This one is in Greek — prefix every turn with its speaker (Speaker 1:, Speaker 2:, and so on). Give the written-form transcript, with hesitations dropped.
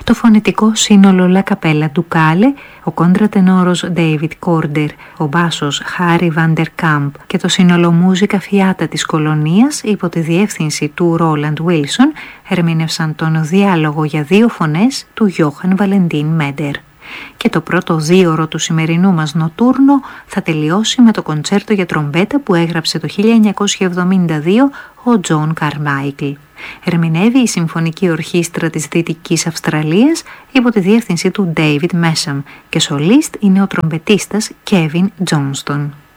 Speaker 1: Το φωνητικό σύνολο La Capella Ducale, ο κόντρατενόρος David Corder, ο μπάσος Harry Van der Kamp και το σύνολο Musica Fiata της Κολονίας υπό τη διεύθυνση του Roland Wilson ερμήνευσαν τον διάλογο για 2 φωνές του Johann Valentin Meder. Και το πρώτο δίωρο του σημερινού μας νοτούρνο θα τελειώσει με το κοντσέρτο για τρομπέτα που έγραψε το 1972 ο John Carmichael. Ερμηνεύει η Συμφωνική Ορχήστρα της Δυτικής Αυστραλίας υπό τη διεύθυνση του David Messam και σολίστ είναι ο τρομπετίστας Kevin Johnston.